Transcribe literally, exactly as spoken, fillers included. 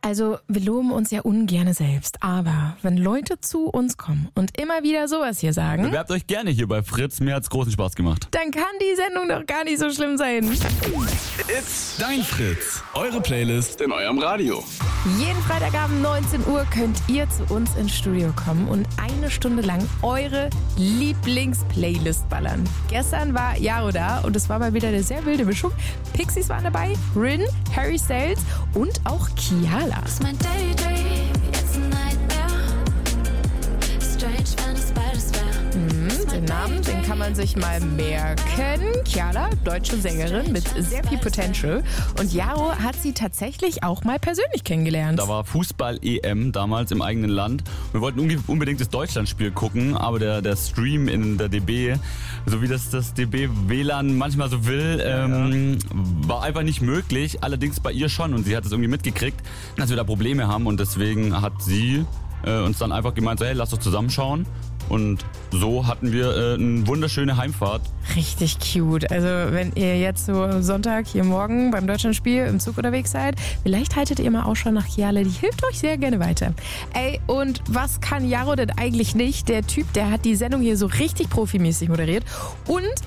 Also wir loben uns ja ungerne selbst, aber wenn Leute zu uns kommen und immer wieder sowas hier sagen, bewerbt euch gerne hier bei Fritz, mir hat's großen Spaß gemacht. Dann kann die Sendung doch gar nicht so schlimm sein. It's dein Fritz, eure Playlist in eurem Radio. Jeden Freitagabend neunzehn Uhr könnt ihr zu uns ins Studio kommen und eine Stunde lang eure Lieblings-Playlist ballern. Gestern war Jaro da und es war mal wieder eine sehr wilde Mischung. Pixies waren dabei, Rin, Harry Styles und auch Kiala. Ist mein Daydream, jetzt ein Nightmare. Strange, wenn es beides wäre. Mhm, den Namen, den kann man sich mal merken. Kiala, deutsche Sängerin mit sehr viel Potential. Und Jaro hat sie tatsächlich auch mal persönlich kennengelernt. Da war Fußball-E M damals im eigenen Land. Wir wollten unbedingt das Deutschlandspiel gucken, aber der, der Stream in der D B, so wie das das D B-W L A N manchmal so will, ähm, war einfach nicht möglich. Allerdings bei ihr schon und sie hat es irgendwie mitgekriegt, dass wir da Probleme haben und deswegen hat sie äh, uns dann einfach gemeint, so, hey, lass doch zusammenschauen. Und so hatten wir äh, eine wunderschöne Heimfahrt. Richtig cute. Also wenn ihr jetzt so am Sonntag hier morgen beim Deutschlandspiel im Zug unterwegs seid, vielleicht haltet ihr mal Ausschau nach Kiala, die hilft euch sehr gerne weiter. Ey, und was kann Jaro denn eigentlich nicht? Der Typ, der hat die Sendung hier so richtig profimäßig moderiert und